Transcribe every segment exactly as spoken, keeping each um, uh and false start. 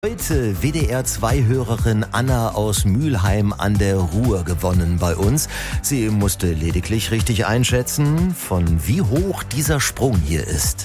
Heute W D R zwei Hörerin Anna aus Mülheim an der Ruhr gewonnen bei uns. Sie musste lediglich richtig einschätzen, von wie hoch dieser Sprung hier ist.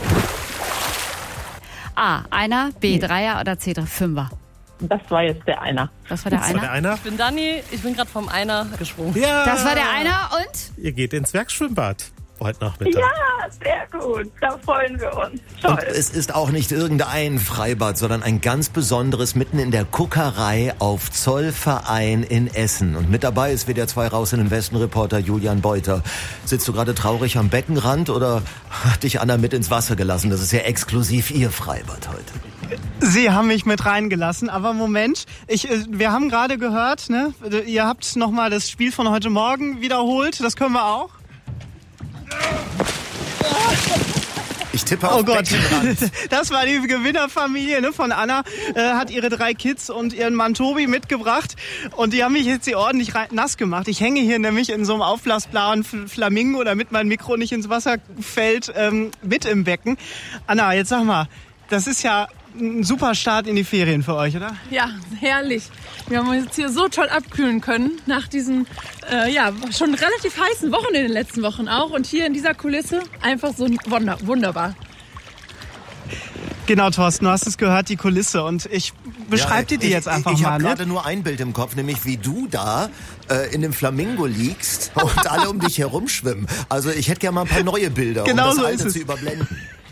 A, Einer, B, Dreier oder C, Fünfer? Das war jetzt der Einer. Das war der Das Einer? war der Einer. Ich bin Dani, ich bin gerade vom Einer gesprungen. Ja. Das war der Einer und? Ihr geht ins Werkschwimmbad heute Nachmittag. Ja, sehr gut. Da freuen wir uns. Toll. Und es ist auch nicht irgendein Freibad, sondern ein ganz besonderes mitten in der Kuckerei auf Zollverein in Essen. Und mit dabei ist W D R zwei Raus in den Westen Reporter Julian Beuter. Sitzt du gerade traurig am Beckenrand oder hat dich Anna mit ins Wasser gelassen? Das ist ja exklusiv ihr Freibad heute. Sie haben mich mit reingelassen, aber Moment, ich, wir haben gerade gehört, ne, ihr habt nochmal das Spiel von heute Morgen wiederholt, das können wir auch. Ich tippe auf Oh Gott, Beckenrand. das war die Gewinnerfamilie, ne, von Anna, äh, hat ihre drei Kids und ihren Mann Tobi mitgebracht und die haben mich jetzt hier ordentlich rein, nass gemacht. Ich hänge hier nämlich in so einem aufblasbaren Flamingo, damit mein Mikro nicht ins Wasser fällt, ähm, mit im Becken. Anna, jetzt sag mal, das ist ja ein super Start in die Ferien für euch, oder? Ja, herrlich. Wir haben uns jetzt hier so toll abkühlen können nach diesen äh, ja, schon relativ heißen Wochen in den letzten Wochen auch. Und hier in dieser Kulisse einfach so wunder, wunderbar. Genau, Thorsten, du hast es gehört, die Kulisse. Und ich beschreib dir die ich, jetzt einfach ich, ich mal. Ich ne? habe gerade nur ein Bild im Kopf, nämlich wie du da äh, in dem Flamingo liegst und alle um dich herumschwimmen. Also ich hätte gerne mal ein paar neue Bilder, Genau um das so Alte ist es. zu überblenden.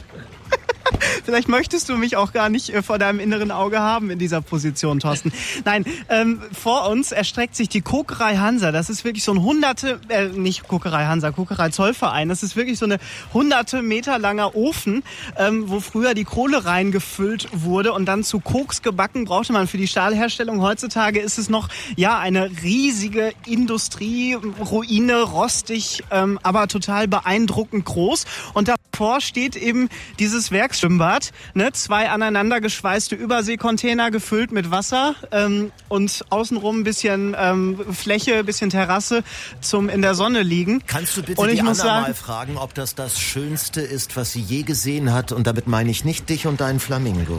Vielleicht möchtest du mich auch gar nicht äh, vor deinem inneren Auge haben in dieser Position, Thorsten. Nein, ähm, vor uns erstreckt sich die Kokerei Hansa. Das ist wirklich so ein hunderte, äh, nicht Kokerei Hansa, Kokerei Zollverein. Das ist wirklich so eine hunderte Meter langer Ofen, ähm, wo früher die Kohle reingefüllt wurde und dann zu Koks gebacken brauchte man für die Stahlherstellung. Heutzutage ist es noch, ja, eine riesige Industrieruine, rostig, ähm, aber total beeindruckend groß. Und davor steht eben dieses Werksschwimmbad. Ne, zwei aneinander geschweißte Überseekontainer gefüllt mit Wasser ähm, und außenrum ein bisschen ähm, Fläche, ein bisschen Terrasse zum in der Sonne liegen. Kannst du bitte und ich die muss Anna sagen, mal fragen, ob das das Schönste ist, was sie je gesehen hat? Und damit meine ich nicht dich und deinen Flamingo.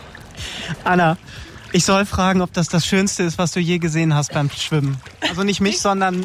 Anna, ich soll fragen, ob das das Schönste ist, was du je gesehen hast beim Schwimmen. Also nicht mich, sondern...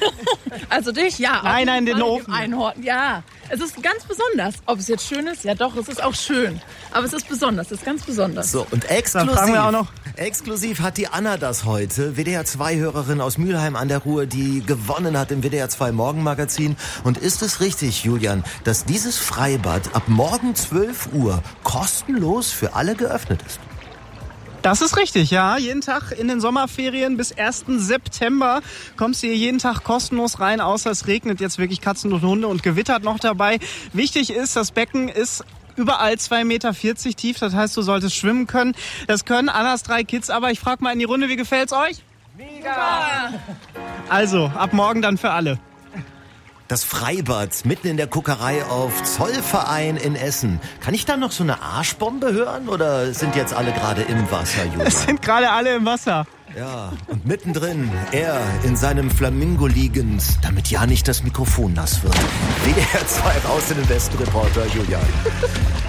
Also dich, ja. Nein, nein, den Ofen. Einhorn, ja. Es ist ganz besonders. Ob es jetzt schön ist? Ja doch, es ist auch schön. Aber es ist besonders, es ist ganz besonders. So, und Dann exklusiv, fragen wir auch noch. exklusiv hat die Anna das heute. W D R zwei Hörerin aus Mülheim an der Ruhr, die gewonnen hat im W D R zwei Morgenmagazin. Und ist es richtig, Julian, dass dieses Freibad ab morgen zwölf Uhr kostenlos für alle geöffnet ist? Das ist richtig, ja. Jeden Tag in den Sommerferien bis ersten September kommst du hier jeden Tag kostenlos rein, außer es regnet jetzt wirklich Katzen und Hunde und gewittert noch dabei. Wichtig ist, das Becken ist überall zwei Meter vierzig tief, das heißt, du solltest schwimmen können. Das können Annas drei Kids, aber ich frage mal in die Runde, wie gefällt's euch? Mega! Also, ab morgen dann für alle. Das Freibad mitten in der Kuckerei auf Zollverein in Essen. Kann ich da noch so eine Arschbombe hören oder sind jetzt alle gerade im Wasser, Julian? Es sind gerade alle im Wasser. Ja, und mittendrin, er in seinem Flamingo liegend, damit ja nicht das Mikrofon nass wird. W D R zwei Raus in den Westen Reporter Julian.